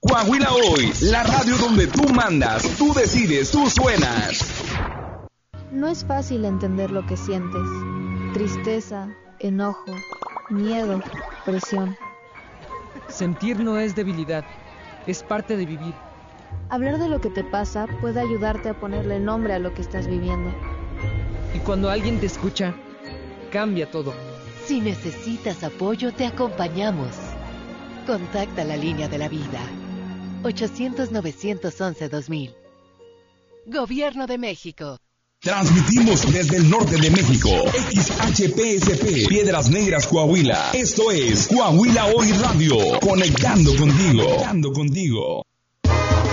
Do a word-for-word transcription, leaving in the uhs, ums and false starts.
Coahuila Hoy, la radio donde tú mandas, tú decides, tú suenas. No es fácil entender lo que sientes. Tristeza, enojo, miedo, presión. Sentir no es debilidad, es parte de vivir. Hablar de lo que te pasa puede ayudarte a ponerle nombre a lo que estás viviendo. Y cuando alguien te escucha, cambia todo. Si necesitas apoyo, te acompañamos. Contacta la línea de la vida. ochocientos, novecientos once, dos mil. Gobierno de México. Transmitimos desde el norte de México. X H P S P, Piedras Negras, Coahuila. Esto es Coahuila Hoy Radio. Conectando contigo. Conectando contigo.